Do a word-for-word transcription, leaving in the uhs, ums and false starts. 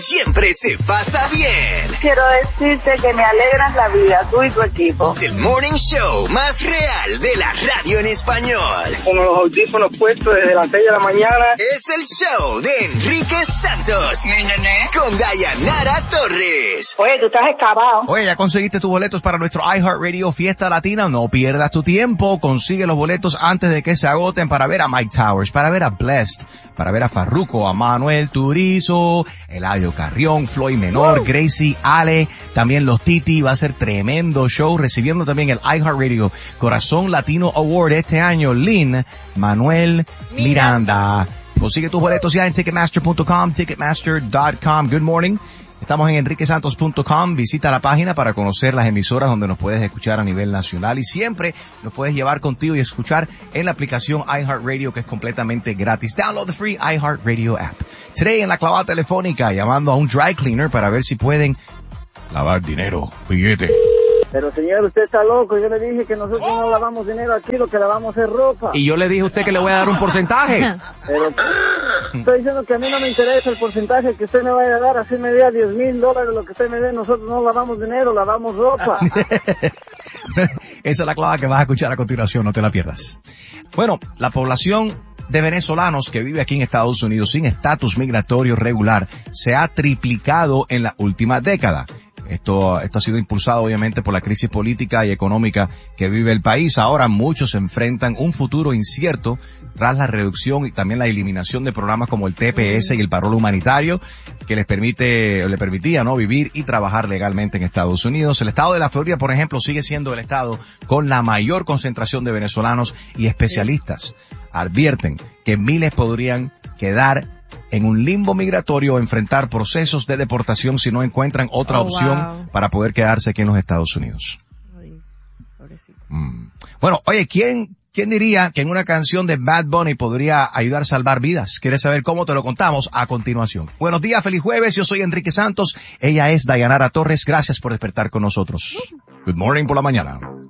siempre se pasa bien. Quiero decirte que me alegras la vida, tú y tu equipo. El morning show más real de la radio en español. Con los audífonos puestos desde las seis de la mañana. Es el show de Enrique Santos. Con Dayanara Torres. Oye, tú estás excavado. Oye, ¿ya conseguiste tus boletos para nuestro iHeartRadio Fiesta Latina? No pierdas tu tiempo. Consigue los boletos antes de que se agoten para ver a Mike Towers, para ver a Blessed, para ver a Farruko, a Manuel Turizo, Eladio Carrión, Floyd Menor, uh. Gracie, Ale, también los Titi. Va a ser tremendo show, recibiendo también el iHeartRadio Corazón Latino Award este año, Lin Manuel Miranda. Miranda. Consigue tus boletos ya en Ticketmaster punto com, Ticketmaster punto com. Good morning. Estamos en enrique santos punto com. Visita la página para conocer las emisoras donde nos puedes escuchar a nivel nacional, y siempre nos puedes llevar contigo y escuchar en la aplicación iHeartRadio, que es completamente gratis. Download the free iHeartRadio app. Today en la clavada telefónica, llamando a un dry cleaner para ver si pueden lavar dinero, billete. Pero señor, usted está loco. Yo le dije que nosotros no lavamos dinero aquí, lo que lavamos es ropa. Y yo le dije a usted que le voy a dar un porcentaje. Pero estoy diciendo que a mí no me interesa el porcentaje que usted me vaya a dar. Así me dé a diez mil dólares lo que usted me dé. Nosotros no lavamos dinero, lavamos ropa. Esa es la clave que vas a escuchar a continuación, no te la pierdas. Bueno, la población de venezolanos que vive aquí en Estados Unidos sin estatus migratorio regular se ha triplicado en la última década. Esto, esto ha sido impulsado obviamente por la crisis política y económica que vive el país. Ahora muchos enfrentan un futuro incierto tras la reducción y también la eliminación de programas como el T P S y el parol humanitario, que les permite, le permitía, ¿no?, vivir y trabajar legalmente en Estados Unidos. El estado de la Florida, por ejemplo, sigue siendo el estado con la mayor concentración de venezolanos, y especialistas advierten que miles podrían quedar en un limbo migratorio o enfrentar procesos de deportación si no encuentran otra oh, opción wow. para poder quedarse aquí en los Estados Unidos. Ay, pobrecito. Mm. Bueno, oye, ¿quién, quién diría que en una canción de Bad Bunny podría ayudar a salvar vidas? ¿Quieres saber cómo? Te lo contamos a continuación. Buenos días, feliz jueves. Yo soy Enrique Santos. Ella es Dayanara Torres. Gracias por despertar con nosotros. Good morning por la mañana.